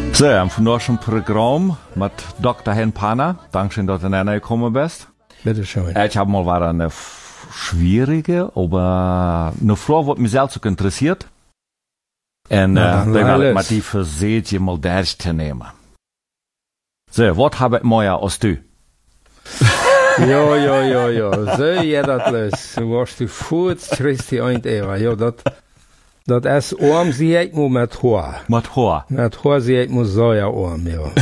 So, vandaag een programma met Dr. Hen Panna. Dankeschön, dass du näher gekommen bist. Bitte schön. Ich habe mal wieder eine schwierige, aber eine Frage, die mich selbst auch interessiert. Und Na, wir alles. werden die versucht, mal durchzunehmen. So, was habe ich mehr als du? Ja. Zo je dat les. Was du voet, Christi eind Eva. Ja, dat is oom zie ik moet met hoa. Mit Haar. Met hoa zie ik moet zoja oom, ja.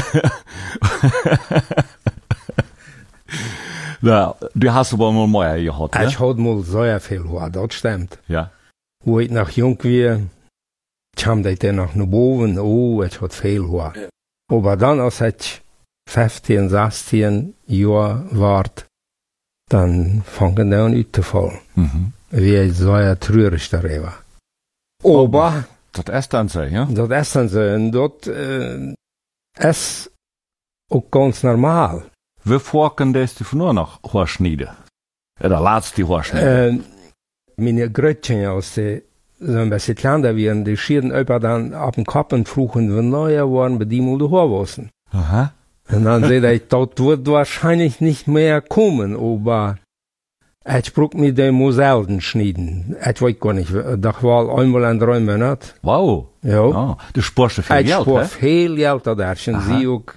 Ja, du hast aber mal mehr gehabt, Ich ne? had mal zoja viel hoa, dat stimmt. Ja. Hoe ik nog jong weer, kwam dat dan nog naar boven. Oh, ik had veel hoa. Aber dann, als ik 15, 16 jaar ward, dann fangen dan uit te vallen. Mhm. Wie ik zoja treurig daarover. Aber, Das ist dann so, ja? dat is dan zo. En dat is ook ganz normaal. Wie vorken du von nur noch Haarschneiden? Oder laatst die Haarschneiden? Meine Grötchen, als die so ein bisschen kleiner werden, die schieren über dann ab dem Kopf und fruchen, wenn neuer waren, bei die mal die Haarwassen. Aha. Und dann sehe ich, das wird wahrscheinlich nicht mehr kommen, aber ich brauch mir den mal selten schneiden. Ich weiß gar nicht, das war einmal in 3 Monaten. Wow. Ja. Oh, du sparst viel Ich Geld, spar hè? viel Geld da schon Aha. sie auch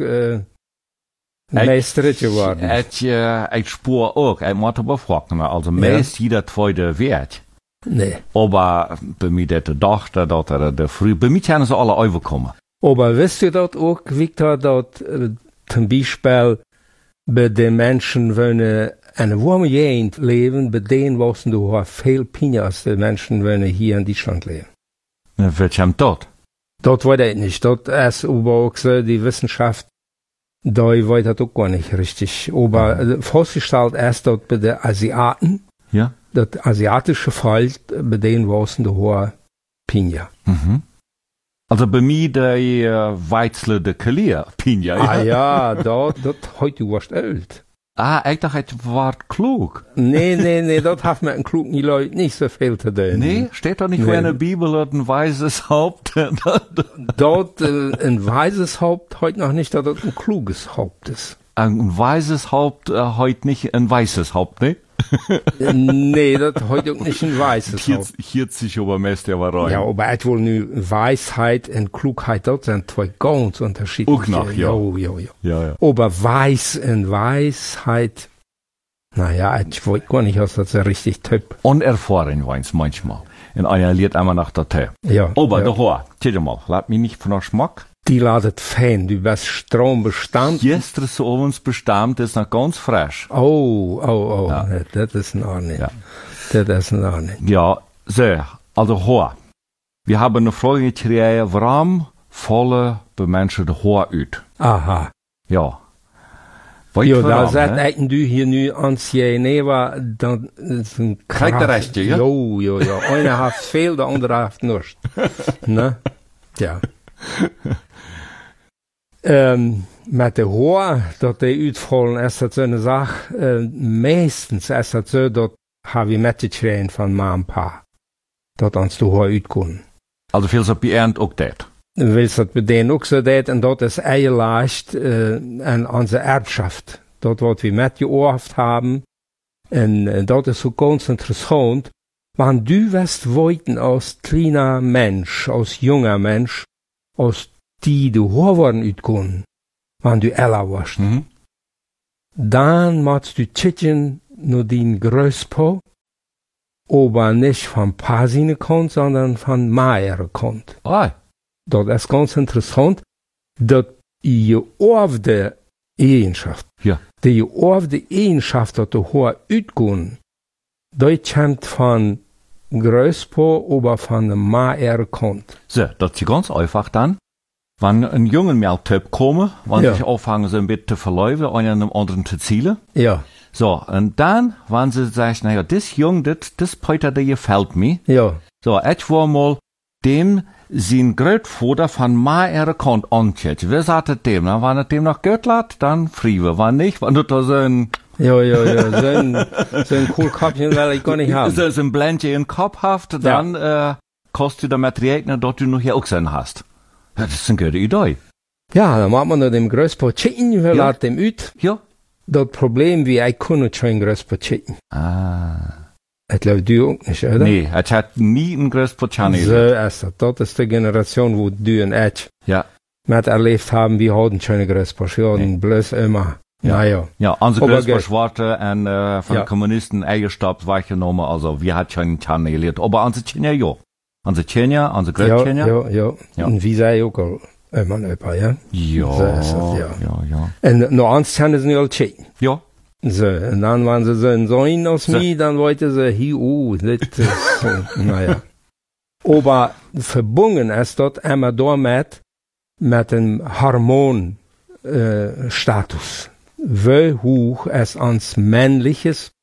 Meister geworden. Ich spar auch. Ich muss aber fragen, also meist jeder zweite Wert. Nee. Aber bei mir der Tochter, der früh, bei mir können sie alle überkommen. Aber wisst ihr das auch, Victor, dass zum Beispiel bei den Menschen, die eine warme Gegend leben, bei denen wissen du viel Pinja als die Menschen, die hier in Deutschland leben. Welchem dort? Das weiß ich nicht. Das ist aber auch so, die Wissenschaft, da weiß das auch gar nicht richtig. Aber festgestellt ist dort bei den Asiaten, Ja. das asiatische Volk, bei denen wissen du Pinja. Mhm. Also bei mir der Weizle de Kalier, Pinja. Ah ja, das heute warst alt. Ah, ich dachte, ich war klug. Nee, dat heeft met een kloek Leute nicht so viel zu tun. Nee, steht doch nicht, wo in der Bibel hat ein weißes Haupt. Dort ein weises Haupt, heute noch nicht, dass das ein kluges Haupt ist. Ein weißes Haupt, heute nicht ein weißes Haupt, ne? Nee, das heute auch nicht ein weißes Haupt. Hier sich aber meist der war rein. Ja, aber ich will nu Weisheit und Klugheit, das sind zwei ganz unterschiedliche. Auch noch, ja. Ja. Aber Weiß und Weisheit, naja, ich weiß gar nicht, was das so richtig Typ. Unerfahren weins manchmal. Und einer lernt einmal nach der Tee. Ja. Aber ja. der Haar, tja mal, laat mich nicht von der Schmack. Die ladet fein, du bist Strombestand. Gestern so uns bestimmt, ist noch ganz frisch. Oh, Ja. nee, das ist in Ordnung. Ja. Das ist in Ordnung. Ja, so, also Haar. Wir haben eine Frage gekriegt, warum fallen bei Menschen die Haar uit? Aha. Ja. Weet Jo, waarom, daar zet hè? ik nu hier nu aan Sieneva, dan is een Kijk de rest, ja? Jo. Einer heeft veel, de andere heeft niks. Ne? Ja. Met de hoor, dat die uitvallen, is dat zo'n zaak. Meestens is dat zo, dat heb je met gekregen van ma en pa. Dat ons de hoor uitkomen. Also viel so bei Ernt auch das. Willst dat bij denen ook zo deed, en dat is eigenlijk en onze Erbschaft. Dat wat we met geoorft hebben. En dat is so ganz interessant. Wann du wirst wollten als kleiner Mensch, als junger Mensch, als die du Horwaren uitkomen, wann du älter warst, Mhm. dann machst du Tschitchen nur den Größpo, aber nicht von Pasine kommt, sondern von Meier kommt. Ah, Dat is ganz interessant, dat je geoorfde Eigenschaft, ja. die geoorfde Eigenschaft dat de hoor uitkomen, dat komt van Größpo, aber von der Meier kommt. So, das ist ganz einfach dann. Wenn ein junger Mehltyp kommen, wenn Ja. sich anfangen, so ein bisschen zu verläufen, einen dem anderen zu zielen. Ja, So, und dann, wenn sie sagen, naja, das Jung, das Peter, der gefällt mir. ja, So, ich war mal dem, sein Großvater von meiner Kant angeht. Wer sagt dem? Na, wenn er dem noch Geld lässt, dann friebe. Wenn nicht, wenn du da so ein, ja, so ein Kohlköpfchen will ich gar nicht haben. so ein Blendje in den Kopf hast, dann, kostet du damit rechnen, dass du noch hier auch sein hast. Ja, das ist eine gute Idee. Ja, dan maakt man nog dem größpot chicken, we laat dem uit. Ja. Dat Problem, wie ik kon het geen größpot chicken. Het läuft du ook nicht, oder? Nee, het hat nie een größpot Chani. So ist das. Das ist die Generation, wo du und ich Ja. mit erlebt haben, wir hatten keine größpot. Wir hatten bloß immer. Ja. Naja. Ja, onze Aber größpot gut. Schwarte en van Ja. de Kommunisten eingestoppt, weggenomen, also wir hat schon Chani geleerd. Aber onze Tjenja, ja. Onze Tjenja, onze Größtjenja. Ja. Und wie zei ook al immer über, ja? Ja. So ist das, Ja. Und noch eins kennen sie nicht al chicken. Ja. So, und dann, wenn sie so ein Sohn aus So. mir, dann wollten sie, das ist, naja. Aber verbunden ist dort immer damit, mit dem Hormon, Status. Wie hoch es ans männliches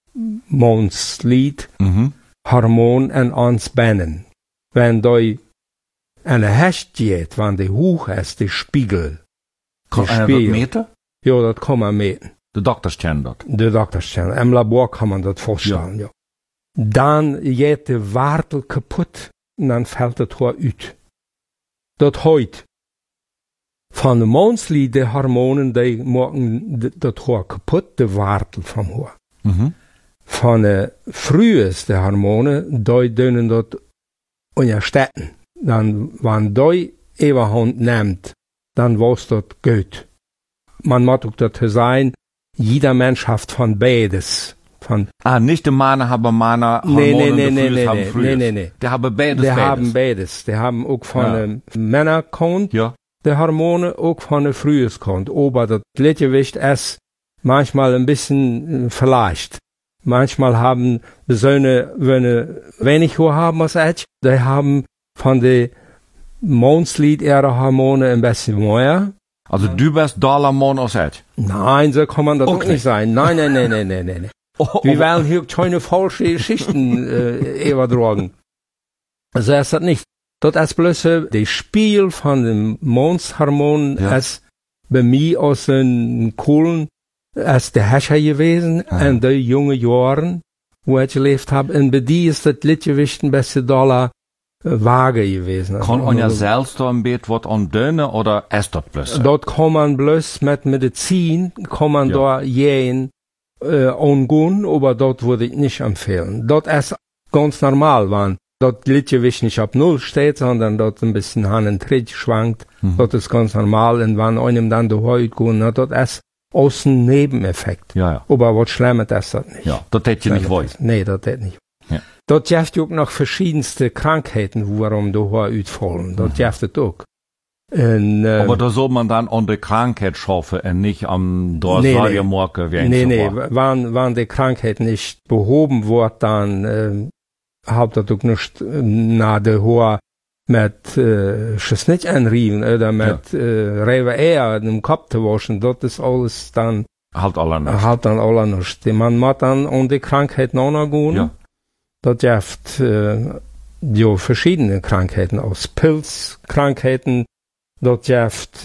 Mondslied Mhm. Hormon en ans Bennen. Wenn du eine Hecht geht, wenn die hoch ist, die Spiegel. Kan Die dat Spiegel. meten? Ja, das kann man meten. De dokters kennen dat. De dokterstellen. Im Labor kann man das vorstellen, ja. Dann geht der Wartel kaputt und dann fällt das Haar uit. Das heut. Von den Mondslied, die Hormonen, die machen das Haar kaputt, der Wartel vom Haar. Mhm. Von den frühesten Hormonen, die dürfen das unterstützen. Dann, wenn die Überhand nimmt, dann was das gut. Man muss auch dazu sein, jeder Mensch hat von beides. Von, Nicht de mannen hebben mannen hormonen, de vrouwen hebben vrouwen. nee. Die hebben beides, Die beides. haben beides. Die haben auch von Ja. den Männerkant, Ja. die Hormone, auch von der Früheskant. Aber das Gleichgewicht ist manchmal ein bisschen vielleicht. Manchmal haben Söhne, wenn wenig Haar haben als ich, die haben von den Mondslied ihre Hormone ein bisschen mehr. Also du bist Dollarmann als ich. Nein, so kann man das Okay. auch nicht sein. Nein. Oh, Wir wollen hier keine falsche Geschichten übertragen. So ist das nicht. Das ist bloß das Spiel von dem Mondshormon, Ja. ist bei mir aus den Kohlen, ist der Herrscher gewesen, in den jungen Jahren, wo ich gelebt habe. Und bei die ist das Gleichgewicht ein bisschen Dollar vage gewesen. Kan on ja zelfs da een beetje wat aan dunnen, oder is dat plus? Dort kann man bloß mit Medizin, kann man Ja. da gehen, umgehen, aber dort würde ich nicht empfehlen. Dort ist ganz normal, wenn dort Gleichgewicht nicht auf Null steht, sondern dort ein bisschen Hand und Tritt schwankt. Dort ist ganz normal, und wenn einem dann die Haut gehen, dort ist außen Nebeneffekt. Ja. Aber was Schlimmes ist das nicht. Ja, dat hätte je niet wollen. Nee, das geht nicht. Ja. Dort gibt auch noch verschiedenste Krankheiten, warum die Haare uitvallen. Dort gibt es auch. Und, Aber da soll man dann an der Krankheit schaffen und nicht am Nee. Dorsariummarke wie ein Nee, Zauber. wenn die Krankheit nicht behoben wird, dann hat das auch nicht na de Haar mit Schnitt anrieven oder mit Rewe eher im Kopf zu waschen. Das ist alles dann Halt alle nicht. halt dann alle nicht. Man muss dann an die Krankheit noch gehen. Ja. Das gibt ja verschiedene Krankheiten aus Pilzkrankheiten. Das gibt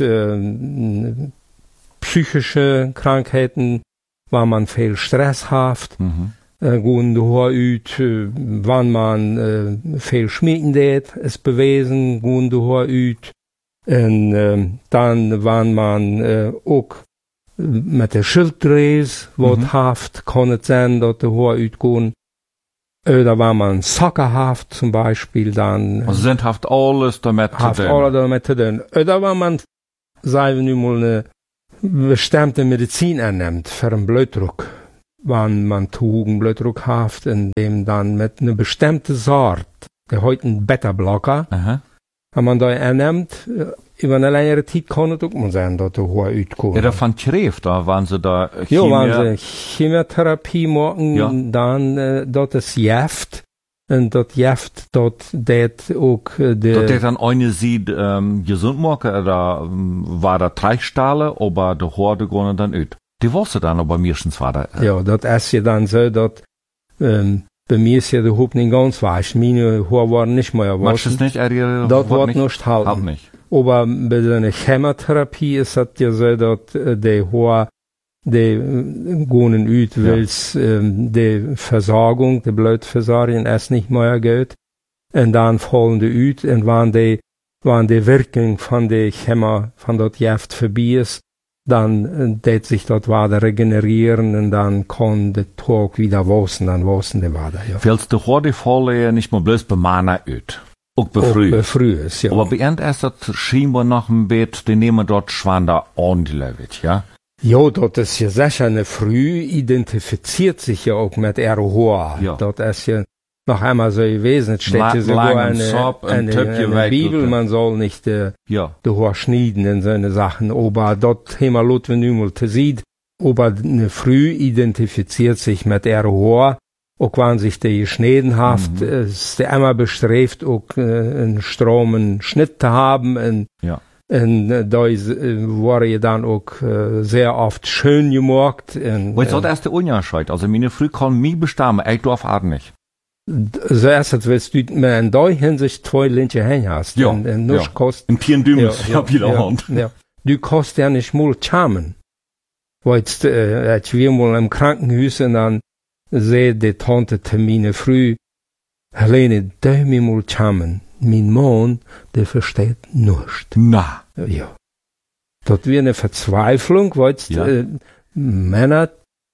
psychische Krankheiten, weil man viel Stress hat. Mhm. Gehen die Haar uit, wenn man viel schmieden tät, ist bewiesen, gehen die Haar uit. Und dann, wenn man auch mit der Schilddrüse was haft, kann es sein, dass die Haar uitgehen. Oder wenn man Zucker haft zum Beispiel, dann Also sind haft alles damit zu haft tun. alle damit zu tun. Oder wenn man, sagen wir nun mal, eine bestimmte Medizin annimmt für einen Blutdruck. Wenn man zu hohen Blutdruck haft, indem dann mit einer bestimmten Sort, der heute ein Beta-Blocker, Aha. wenn man da annimmt, über eine längere Zeit kann es auch mal sein, dass der Haar uitkommt. Ja, davon schrift, da waren sie da Ja, Chemie- wenn sie Chemotherapie machen, Ja. dann, das ist Gift. Und das Gift, das auch, Dat deed dan eine sieht gesund machen, oder war da Treichstahle, aber de Horde gingen dann uit. Die wusste dann aber meistens war da. ja, das ist ja dann so, dass, bei mir ist ja der Hub nicht ganz weich. Meine Haare waren nicht mehr Machst du waschen. es nicht? Das wird nicht halten. Halt nicht. Aber bei so einer Chemotherapie ist das ja so, dass die Haare, die gehen uit, weil die Versorgung, die Blutversorgung ist nicht mehr gut. Und dann fallen die uit. Und wenn die wann die Wirkung von der Chemie von dort Gift vorbei ist, dann tät sich dort Wader regenerieren und dann kann der Tag wieder wachsen, dann wachsen die Wader, ja. Willst du heute Folie nicht mal bloß bei Mana ut? Auch bei Auch früh. bei früh, ja. Aber bei End ist das scheinbar noch ein Bett, die nehmen dort Schwander ordentlich, ja? Ja, dort ist ja sicher eine Früh identifiziert sich ja auch mit ROH. Ja. Dort ist ja noch einmal so gewesen, es steht ja sogar eine Bibel, man soll nicht die Haar schneiden in seine Sachen, aber dort haben wir Lot, wenn du mal sieht, aber eine Früh identifiziert sich mit ROH, auch wenn sich die geschnitten haft, ist der immer bestrebt, auch einen stromen Schnitt zu haben, und da war ja dann auch sehr oft schön gemacht. Was ist das erste Unterschied? Also meine Früh kann mich bestimmen, ich darf auch nicht. Zuerst, als willst du in der Hinsicht zwei linke Hände hast. Ja, Ein Tierdümmels, Hand. Ja. Du kannst ja nicht mal charmen. Weil als wir mal im Krankenhaus und dann sehe die Tante Termine früh, Helene, darf mir mal charmen. Mein Mann, der versteht nichts. Na. Ja. Dort wird eine Verzweiflung, weil Männer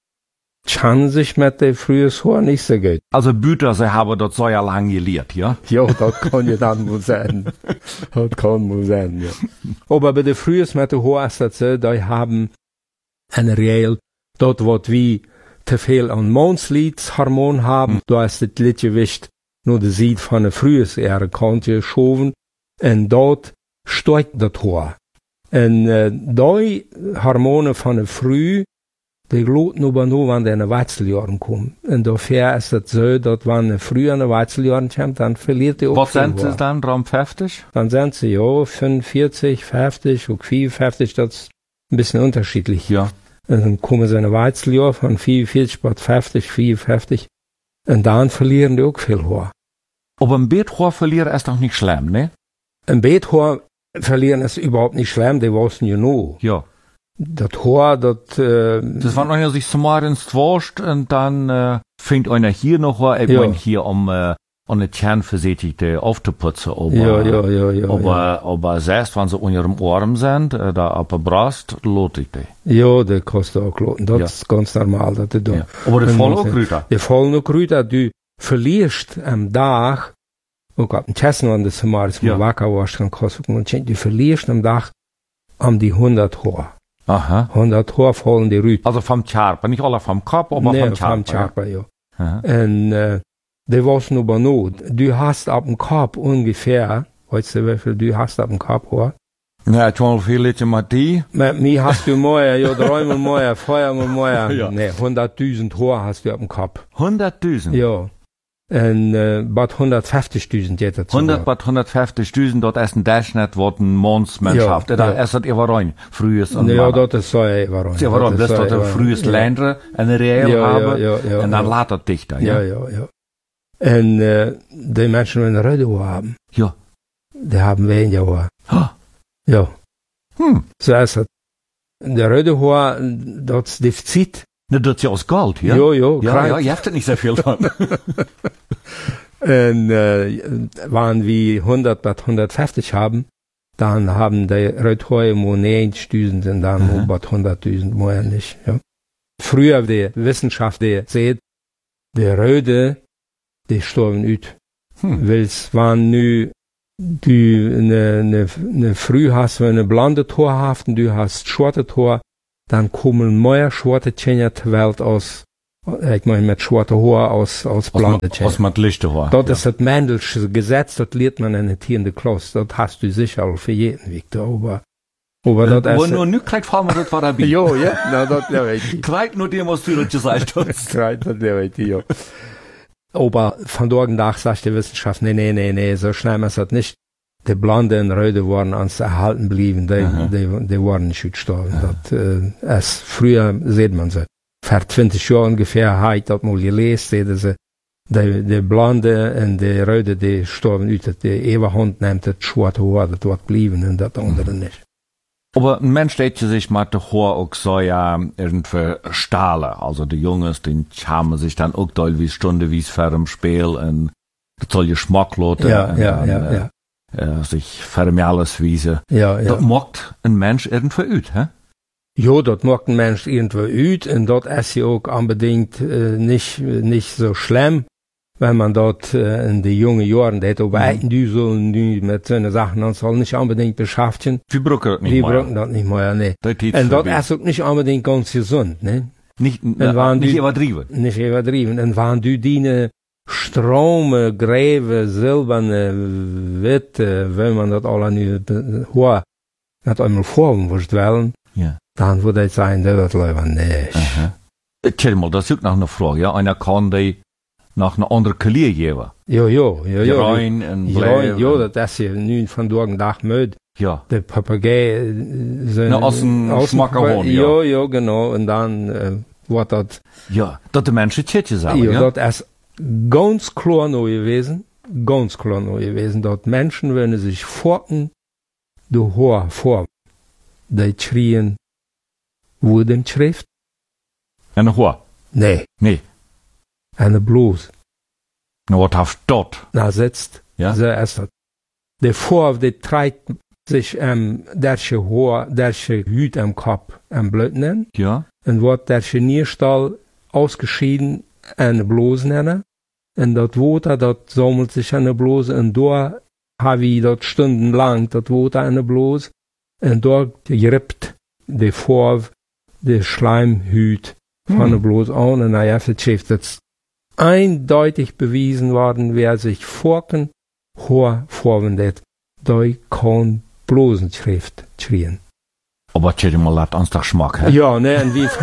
kann sich mit der frühen Haar nicht so gut. Also Büter, sie haben dort so ja lang gelehrt, ja? Ja, das kann ja dann wohl sein. Das kann wohl sein, ja. Aber bei der frühen mit der Haar ist das so, die haben eine Regel, dort wird wie zu viel an Mondsliedsharmon haben, da ist das Lidgewicht nur der Sied von der frühen Ehre Kante geschoben, und dort steigt das Haar. Und die Hormone von der Früh, die gloten aber nur, wenn die in den Wechseljahren kommen. Und dafür ist es so, dass wenn früher in den Wechseljahren kommt, dann verliert die auch was sind sie dann, Raum 50? Dann sind sie, ja, 45, 50 und 54, das ist ein bisschen unterschiedlich. Ja. Und dann kommen sie in den Wechseljahr von 44 bis 50, 54. Und dann verlieren die auch viel Haar. Aber ein Beethaar verlieren ist doch nicht schlimm, ne? Ein Beethaar verlieren ist überhaupt nicht schlimm, die wissen ja nur. Ja. Das Haar, das wenn einer sich zum ins wascht und dann fängt einer hier noch Haar, ich mein hier um eine Kernversichtigte aufzuputzen. Aber selbst wenn sie unter ihrem Arm sind, da auf der Brust, lohnt sich die. Ja, der kostet auch lohnt. Das ist ganz normal, dass du da. Ja. Aber die fallen auch Rüter. Die fallen auch Rüter, du verlierst am Tag, auch ab dem Tessen, wenn du zum Beispiel wacker warst, dann kostet du verlierst am Tag die 100 Haar. Aha. 100 Haar fallen die Rüter. Also vom Charper, nicht alle vom Kopf, aber vom Charper. Ja. Und die wissen aber nur, du hast ab dem Kopf ungefähr, weißt du, wie viel du hast ab dem Kopf Haar? Ja, ich will viel Leute mit die. Mit mir hast du mehr, ja, dreimal mehr, viermal mehr. Ja. Nee, 100.000 Haar hast du ab dem Kopf. 100.000? Ja. Und bad 150.000 jetzt dazu. 150.000, dort ist ein Durchschnitt, wo ein Mondsmannschaft. Da ist das immer rein. Frühes und ja, dort ist so immer rein. Ja, warum? Das ist dort ein frühes Länder, eine Real haben, und dann lädt das dich da, ja? Ja. Und die Menschen, die eine Röde haben, die haben weniger Haar. Ja. So ist es. Der Röde Haar, das Defizit. Ne, das ist ja aus Gold, ja? Ja, ihr habt ja nicht sehr viel dran. Und wenn wir 100 bis 150 haben, dann haben die Rödhaar nur 90.000 und dann nur bis 100.000 mehr nicht. Ja. Früher die Wissenschaft, die sieht, die Röde, die sterben ut. Weil es waren nu du eine Früh hast, wenn eine blonde Tor hast und du hast schwarze Tor, dann kommen mehr schwarze Kinder zur Welt aus, ich meine mit schwarze Haar aus blonde Kinder. Aus mit lichte Haar. Das ist das Mendelsche Gesetz, das lehrt man in der Tierende Klasse, das hast du sicher auch für jeden, Victor, aber das ist... Nur nicht gleich fragen, was das war dabei. Ja, na, das wäre richtig. Gleich nur dem, was du das gesagt hast. Gleich, das wäre richtig, ja. Aber von dort nach sagt die Wissenschaft, nee, so schnell ist das nicht. Die Blonde und Röde waren uns erhalten blieben, die waren nicht gestorben. Das, früher sieht man sie. Vor 20 Jahren ungefähr habe ich das mal gelesen, die Blonde und die Röde, die sterben ut, die Eberhund nimmt das schwarze Haar, das wird blieben und das andere nicht. Aber ein Mensch steht sich mit der Haar auch so irgendwie stahlen. Also die Jungs, den haben sich dann auch doll wie Stunde wie es vor dem Spiel und das soll Geschmack loten. Ja. sich vermehres wiesen. Ja, ja. Das macht ein Mensch irgendwo uit, hè? Ja, dat macht ein Mensch irgendwo uit und dort ist ja auch unbedingt nicht so schlimm, wenn man dort in die jungen Jahren, das aber du so mit so einer Sachen, man soll nicht unbedingt beschäftigen. Wir brauchen das nicht Wir mehr. brauchen das nicht mehr, ne. Und dort ist auch nicht unbedingt ganz gesund, ne. Nicht übertrieben. Nicht übertrieben. Und wenn du deine Strome, Gräve, silberne, Witte, wenn man das alle nur nicht einmal vorhaben wollen, Ja. dann würde ich sagen, das läuft nicht. Tja, mal, das ist auch noch eine Frage, ja. Einer kann die nach einer anderen Kalier geben. Ja. Rein und Blei. Ja, das ist ja nun von Tag Tag mit. Ja. Der Papagei, Aus dem Schmackerhorn, ja. Ja, genau. Und dann wird das. Ja, dat de mensen tjetje zouden, Ja, ja. das ist ganz klar noch gewesen. Ganz klar noch gewesen, dass Menschen, wenn sie sich forken, die hohe Form, die schrien, wo denn Schrift? En hoe? Nee, Nee. eine Blues. Nou, wat heeft dat? Da sitzt, Ja. so ist das. Der Vorwurf, der trägt sich derche Hüt am Kopf am Blut nennen, Ja. und wird derche Nierstall ausgeschieden eine Blose nennen, und das Water, das sammelt sich eine Blose, und da habe ich dort stundenlang das Water eine Blose, und dort grippt der Vorwurf, der Schleimhüt von der Blose an, und naja, das eindeutig bewiesen worden, wer sich forken, hoher vorwendet, da kann Blosenschrift schrien. Aber tjetje mal, laat ons toch smak, hè? Ja, ne, und wie,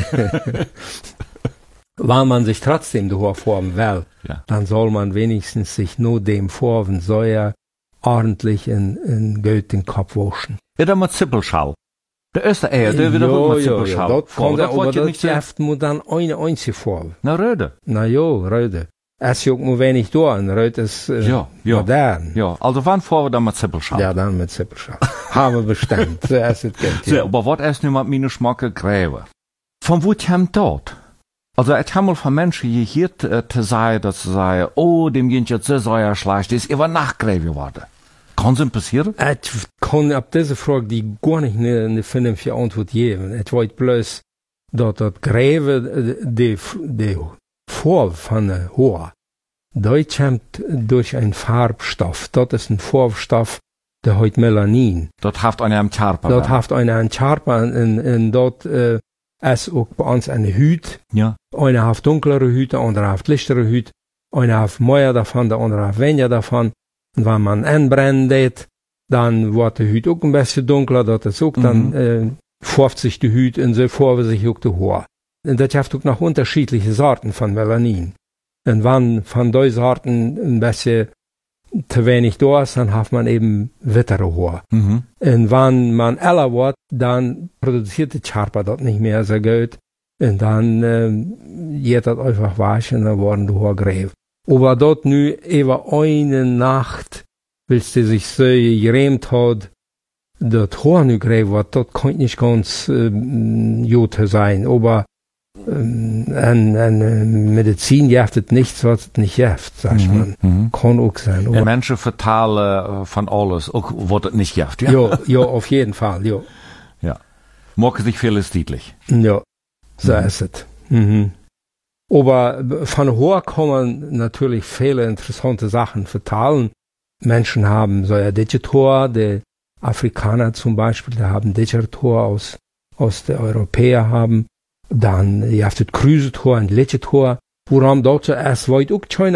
wenn man sich trotzdem die hohe Form will, Ja. dann soll man wenigstens sich nur dem Vorwen Säuer ordentlich in Goethe den Kopf waschen. Ja, dan met Zippelschal. De eerste eier, der wird ook met Zippelschal. dat kan dat aber wordt je dat niet zo... jeft moet dan eine einzige Form. Nou, rode. Na jo, Röde. Es ist ja auch nur wenig da, und Röde ist Ja. modern. Ja, also wann fahren wir dann mit Zippelschal? Ja, dann mit Zippelschal. Haben wir bestimmt. So ist es Geld. So, aber was ist nun mit meinen Schmacken gräben? Von wo kommt das? Also, ich habe mal von Menschen gehört, zu sagen, dass sie sagen, oh, dem geht jetzt so sehr schlecht, das ist über Nacht gräben geworden. Kann es passieren? Ich kann auf diese Frage die gar nicht eine vernünftige Antwort geben. Ich weiß bloß, dass das Gräben, die Form von der Haar, das kommt durch einen Farbstoff. Das ist ein Farbstoff, der heißt Melanin. Das hat einer am Charpa. Das hat einer einen Charpa, und dort ist auch bei uns eine Hüt. Ja. Einer hat dunklere Hüte, andere hat lichtere Hüte. Einer hat mehr davon, der andere hat weniger davon. Und wenn man anbrennt, dann wird die Hüt auch ein bisschen dunkler, das ist auch dann färbt sich die Hüt und so färbt sich auch die Haar. Und das hat auch noch unterschiedliche Sorten von Melanin. Und wenn von diesen Sorten ein bisschen zu wenig da ist, dann hat man eben wittere Haar. Mhm. Und wenn man älter wird, dann produziert die Charpa das nicht mehr so gut. Und dann geht das einfach waschen und dann werden die Haare gräb. Aber dort nu über eine Nacht, willst du sich so gerämt hat, das Haar nu gräb wird, das kann nicht ganz gut sein. Aber an Medizin jaftet nichts, was es nicht jaft, sagt man. Kann auch sein. En mensen vertalen van alles, ook wordt het niet jaft. Ja. Ja, auf jeden Fall, ja. Ja. Maken sich vieles deutlich. Ja, so ist es. Mhm. Aber von Haar kann man natürlich viele interessante Sachen vertalen. Menschen haben so ein Digitor, die Afrikaner zum Beispiel, die haben Digitor aus der Europäer haben. Dann, ihr habt das Krüsetor und Lechetor, woran dort erst weit auch China